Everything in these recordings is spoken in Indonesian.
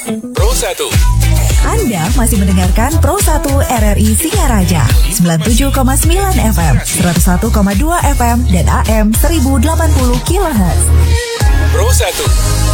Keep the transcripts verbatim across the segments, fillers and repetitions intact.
Pro satu. Anda masih mendengarkan Pro satu R R I Singaraja sembilan puluh tujuh koma sembilan F M, seratus satu koma dua F M dan A M seribu delapan puluh kilohertz. Pro satu.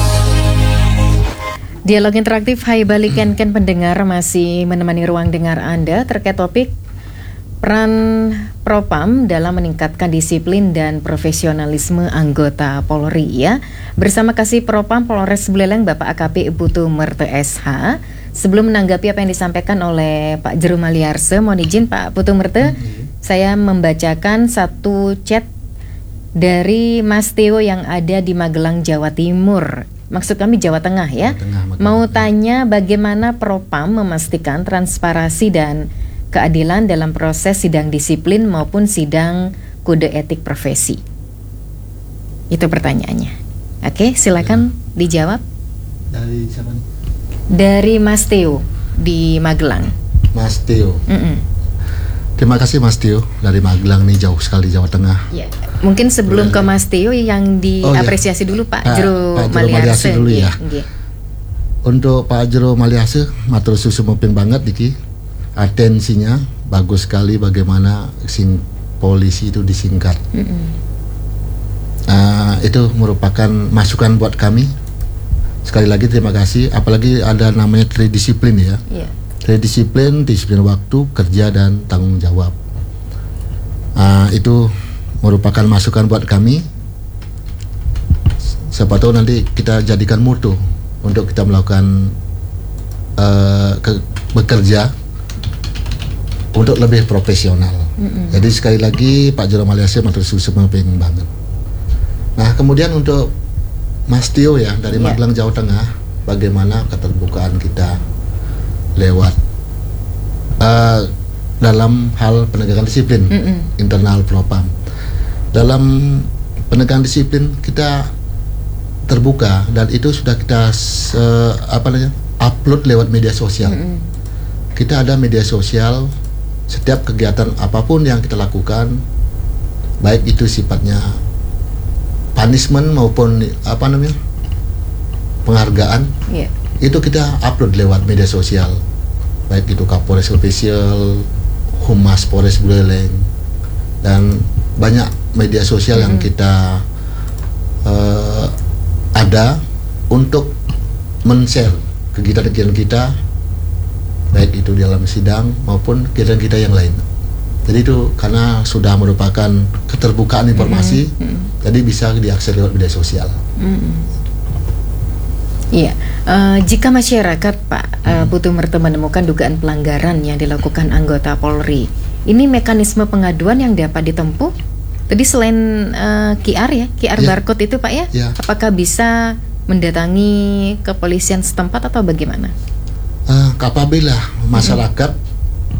Dialog interaktif Hai Balik Ken-Ken pendengar masih menemani ruang dengar Anda terkait topik peran Propam dalam meningkatkan disiplin dan profesionalisme anggota Polri ya. Bersama Kasih Propam Polres Buleleng Bapak A K P Putu Merte S H. Sebelum menanggapi apa yang disampaikan oleh Pak Jero Maliarse, mohon izin Pak Putu Merte, mm-hmm. saya membacakan satu chat dari Mas Theo yang ada di Magelang, Jawa Timur. Maksud kami Jawa Tengah ya. Jawa Tengah, mau tanya bagaimana Propam memastikan transparansi dan keadilan dalam proses sidang disiplin maupun sidang kode etik profesi. Itu pertanyaannya. Oke, silakan ya. Dijawab. Dari siapa nih? Dari Mas Theo di Magelang. Mas Theo. Mm-mm. Terima kasih Mas Theo dari Magelang nih, jauh sekali Jawa Tengah. Ya, mungkin sebelum ke Mas Theo yang diapresiasi oh, ya. dulu Pak ah, Jero Pak Jero Maliarse dulu ya. ya. Untuk Pak Jero Maliarse, matur susu muping banget Diki. Atensinya bagus sekali bagaimana sing polisi itu disingkat. Uh, itu merupakan masukan buat kami. Sekali lagi terima kasih. Apalagi ada namanya tridisiplin ya. Yeah. Tridisiplin, disiplin waktu, kerja dan tanggung jawab. Uh, itu merupakan masukan buat kami. Siapa tahu nanti kita jadikan mutu untuk kita melakukan uh, ke, bekerja untuk lebih profesional. Mm-hmm. Jadi sekali lagi Pak Jero Maliarse matur susu penting banget. Nah kemudian untuk Mas Theo ya dari yeah. Magelang Jawa Tengah, bagaimana keterbukaan kita lewat uh, dalam hal penegakan disiplin mm-hmm. internal Propam. Dalam penegakan disiplin kita terbuka dan itu sudah kita uh, apa namanya upload lewat media sosial. Mm-hmm. Kita ada media sosial. Setiap kegiatan apapun yang kita lakukan, baik itu sifatnya punishment maupun apa namanya penghargaan, yeah. itu kita upload lewat media sosial, baik itu Kapolres Official, Humas Polres Buleleng, dan banyak media sosial mm-hmm. yang kita uh, ada untuk men-share kegiatan-kegiatan kita, baik itu dalam sidang maupun kegiatan kita yang lain. Jadi itu karena sudah merupakan keterbukaan informasi, mm-hmm. jadi bisa diakses lewat media sosial. Mm-hmm. Iya, uh, jika masyarakat Pak uh, Putu Merte menemukan dugaan pelanggaran yang dilakukan anggota Polri, ini mekanisme pengaduan yang dapat ditempuh. Tadi selain uh, Q R ya, Q R yeah. barcode itu Pak ya, yeah. apakah bisa mendatangi kepolisian setempat atau bagaimana? Uh, apabila masyarakat mm-hmm.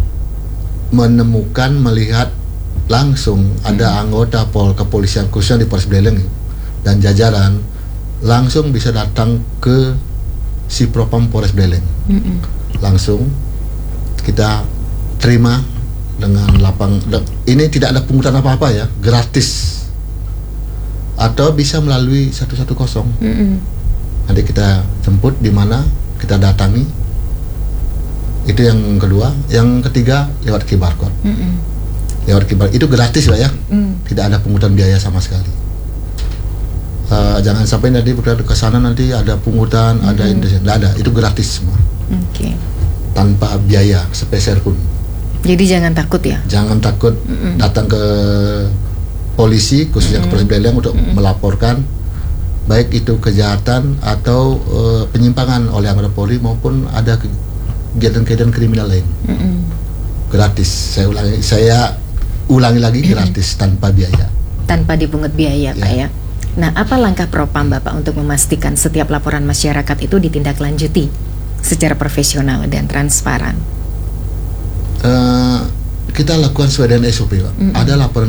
menemukan melihat langsung mm-hmm. ada anggota pol kepolisian khususnya di Polres Buleleng dan jajaran, langsung bisa datang ke si Propam Polres Buleleng. Mm-hmm. Langsung kita terima dengan lapang. Ini tidak ada pungutan apa-apa ya, gratis. Atau bisa melalui seratus sepuluh. Mm-hmm. Nanti kita jemput di mana, kita datangi. Itu yang kedua. Yang ketiga lewat Q R code. Mm-hmm. Lewat Q R itu gratis Pak ya. Mm. Tidak ada pungutan biaya sama sekali. Uh, jangan sampai nanti ke sana nanti ada pungutan, mm-hmm. ada industri. Tidak ada, itu gratis semua. Okay. Tanpa biaya sepeser pun. Jadi jangan takut ya. Jangan takut mm-hmm. datang ke polisi khususnya mm-hmm. ke Polres Buleleng untuk mm-hmm. melaporkan baik itu kejahatan atau uh, penyimpangan oleh anggota Polri maupun ada ke kegiatan-kegiatan kriminal lain. Mm-hmm. Gratis. Saya ulangi, saya ulangi lagi gratis mm-hmm. tanpa biaya. Tanpa dipungut biaya, ya. Pak ya. Nah, apa langkah Propam Bapak untuk memastikan setiap laporan masyarakat itu ditindaklanjuti secara profesional dan transparan? Uh, kita lakukan sesuai dengan S O P, Pak. Mm-hmm. Ada laporan